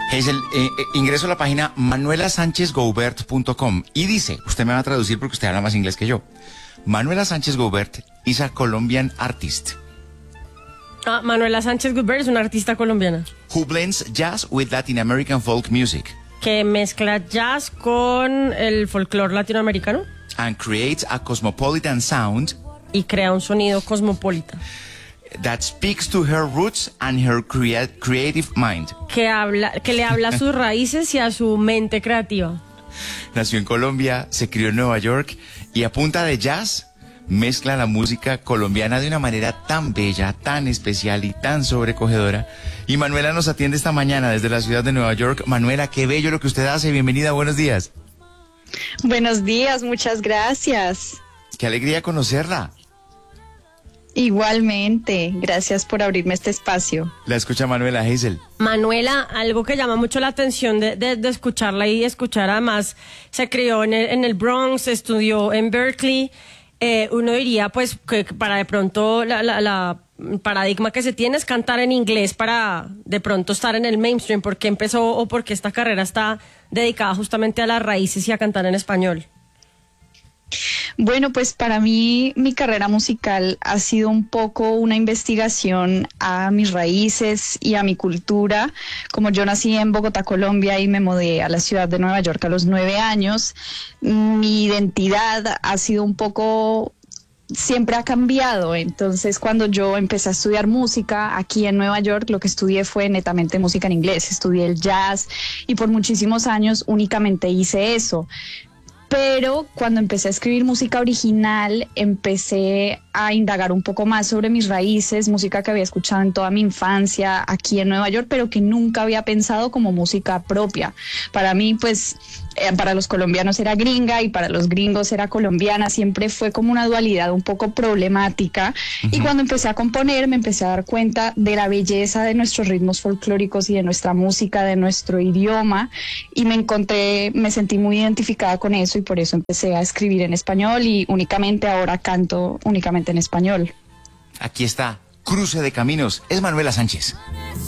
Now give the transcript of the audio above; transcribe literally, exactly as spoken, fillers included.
Hazel, eh, eh, ingreso a la página manuela sánchez goubert punto com y dice, usted me va a traducir porque usted habla más inglés que yo. Manuela Sánchez Goubert is a Colombian artist. Ah, Manuela Sánchez Goubert es una artista colombiana. Who blends jazz with Latin American folk music. Que mezcla jazz con el folclore latinoamericano. And creates a cosmopolitan sound. Y crea un sonido cosmopolita. That speaks to her roots and her crea creative mind. Que, habla, que le habla a sus raíces y a su mente creativa. Nació en Colombia, se crió en Nueva York y a punta de jazz mezcla la música colombiana de una manera tan bella, tan especial y tan sobrecogedora. Y Manuela nos atiende esta mañana desde la ciudad de Nueva York. Manuela, qué bello lo que usted hace. Bienvenida, buenos días. Buenos días, muchas gracias. Qué alegría conocerla. Igualmente, gracias por abrirme este espacio. La escucha Manuela. Hazel. Manuela, algo que llama mucho la atención de, de, de escucharla y escuchar, además, se crió en el, en el Bronx, estudió en Berkeley. Eh, uno diría, pues, que para de pronto la, la, la paradigma que se tiene es cantar en inglés para de pronto estar en el mainstream. ¿Por qué empezó o por qué esta carrera está dedicada justamente a las raíces y a cantar en español? Bueno, pues para mí mi carrera musical ha sido un poco una investigación a mis raíces y a mi cultura. Como yo nací en Bogotá, Colombia, y me mudé a la ciudad de Nueva York a los nueve años, mi identidad ha sido un poco... siempre ha cambiado. Entonces, cuando yo empecé a estudiar música aquí en Nueva York, lo que estudié fue netamente música en inglés. Estudié el jazz y por muchísimos años únicamente hice eso. Pero cuando empecé a escribir música original, empecé a indagar un poco más sobre mis raíces, música que había escuchado en toda mi infancia aquí en Nueva York, pero que nunca había pensado como música propia. Para mí, pues, eh, para los colombianos era gringa y para los gringos era colombiana. Siempre fue como una dualidad un poco problemática. Uh-huh. Y cuando empecé a componer, me empecé a dar cuenta de la belleza de nuestros ritmos folclóricos y de nuestra música, de nuestro idioma, y me encontré, me sentí muy identificada con eso, y por eso empecé a escribir en español y únicamente ahora canto únicamente en español. Aquí está, Cruce de Caminos, es Manuela Sánchez.